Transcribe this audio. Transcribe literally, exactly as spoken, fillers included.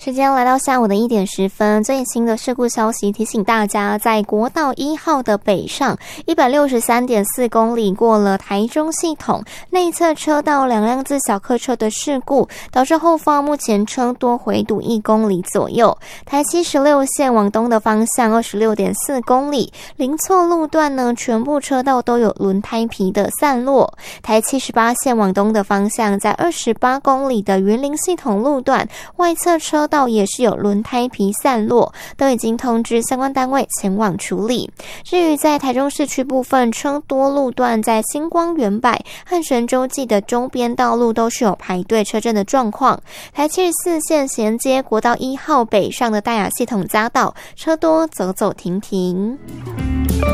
时间来到下午的一点十分，最新的事故消息提醒大家，在国道一号的北上一百六十三点四公里过了台中系统内侧车道两辆自小客车的事故，导致后方目前车多回堵一公里左右。台七十六线往东的方向二十六点四公里，零错路段呢，全部车道都有轮胎皮的散落。台七十八线往东的方向，在二十八公里的云林系统路段，外侧车道也是有轮胎皮散落，都已经通知相关单位前往处理。至于在台中市区部分，车多路段在星光远百和神州记的周边道路都是有排队车阵的状况。台七十四线衔接国道一号北上的大雅系统匝道，车多走走停停。